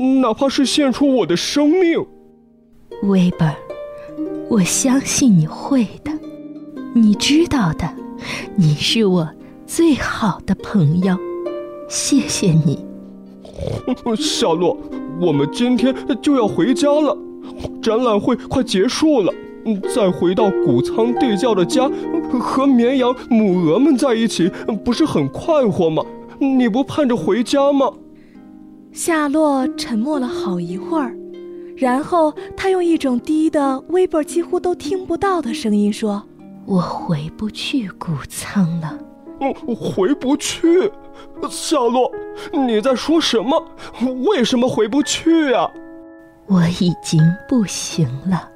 哪怕是献出我的生命。 威伯尔，我相信你会的，你知道的，你是我最好的朋友，谢谢你。 夏洛，我们今天就要回家了，展览会快结束了，再回到谷仓地窖的家，和绵羊、母鹅们在一起，不是很快活吗？你不盼着回家吗？ 夏洛沉默了好一会儿，然后他用一种低的威伯几乎都听不到的声音说： 我回不去谷仓了。 回不去？夏洛，你在说什么？为什么回不去啊？ 我已经不行了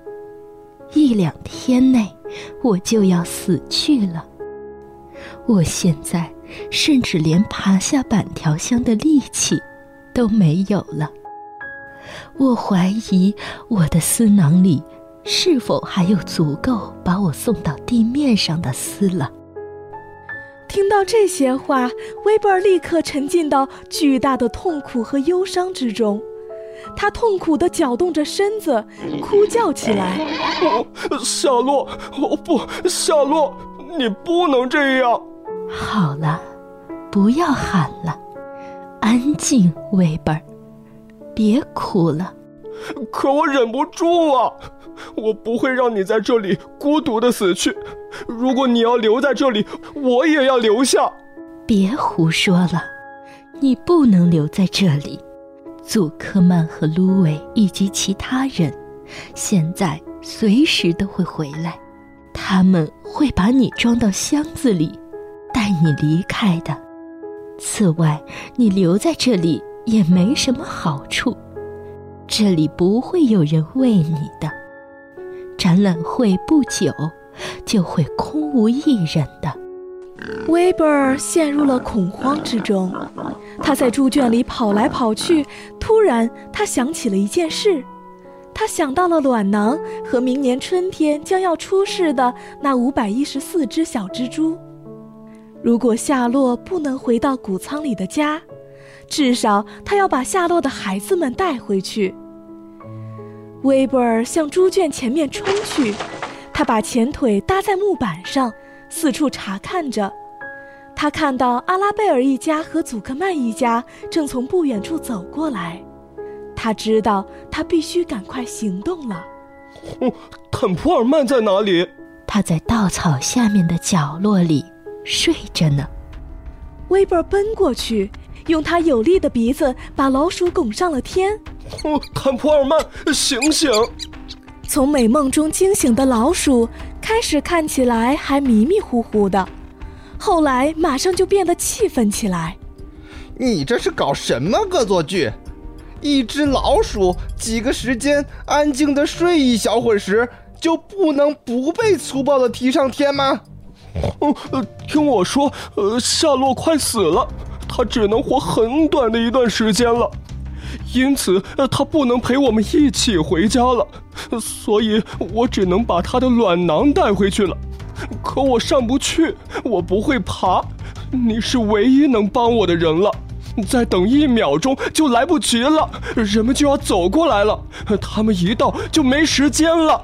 ，1-2天内我就要死去了。我现在甚至连爬下板条箱的力气都没有了。我怀疑我的丝囊里是否还有足够把我送到地面上的丝了。 听到这些话，威伯尔立刻沉浸到巨大的痛苦和忧伤之中，他痛苦地搅动着身子，哭叫起来： 夏洛，不，夏洛，你不能这样。 好了，不要喊了，安静，威伯尔，别哭了。 可我忍不住啊，我不会让你在这里孤独地死去，如果你要留在这里，我也要留下。 别胡说了，你不能留在这里。祖克曼和芦苇以及其他人现在随时都会回来，他们会把你装到箱子里，带你离开的。此外，你留在这里也没什么好处，这里不会有人喂你的。展览会不久就会空无一人的。 威伯尔陷入了恐慌之中，他在猪圈里跑来跑去，突然他想起了一件事，他想到了卵囊和明年春天将要出世的那514只小蜘蛛。如果夏洛不能回到谷仓里的家，至少他要把夏洛的孩子们带回去。威伯尔向猪圈前面冲去，他把前腿搭在木板上，四处查看着。他看到阿拉贝尔一家和祖克曼一家正从不远处走过来，他知道他必须赶快行动了。 坦普尔曼在哪里？ 他在稻草下面的角落里睡着呢。 威伯尔奔过去，用他有力的鼻子把老鼠拱上了天。 坦普尔曼，醒醒！ 从美梦中惊醒的老鼠开始看起来还迷迷糊糊的，后来马上就变得气愤起来。 你这是搞什么恶作剧？一只老鼠几个时间安静地睡一小会儿时，就不能不被粗暴地提上天吗？ 听我说，夏洛快死了，他只能活很短的一段时间了，因此他不能陪我们一起回家了，所以我只能把他的卵囊带回去了。可我上不去，我不会爬，你是唯一能帮我的人了。再等1秒钟就来不及了，人们就要走过来了，他们一到就没时间了。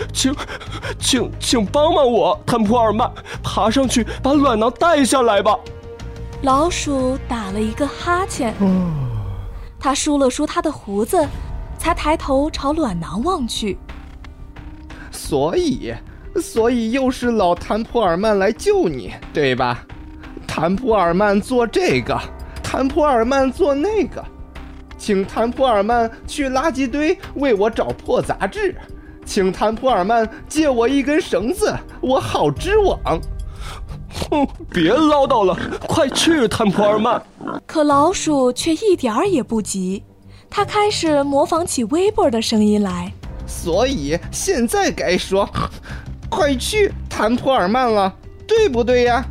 请帮帮我，坦普尔曼，爬上去把卵囊带下来吧。 老鼠打了一个哈欠，他梳了梳他的胡子，才抬头朝卵囊望去。 所以又是老坦普尔曼来救你，对吧？坦普尔曼做这个，坦普尔曼做那个，请坦普尔曼去垃圾堆为我找破杂志，请坦普尔曼借我一根绳子，我好织网。 别唠叨了，快去，坦普尔曼。 可老鼠却一点儿也不急，他开始模仿起威伯尔的声音来。 所以现在该说快去，坦普尔曼了，对不对呀？